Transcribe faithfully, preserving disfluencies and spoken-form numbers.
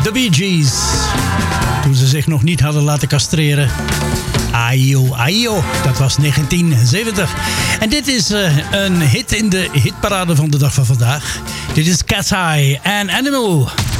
The Bee Gees. Toen ze zich nog niet hadden laten castreren. Ayo, ayo. Dat was negentien zeventig. En dit is uh, een hit in de hitparade van de dag van vandaag. Dit is Cat's Eye and Animal.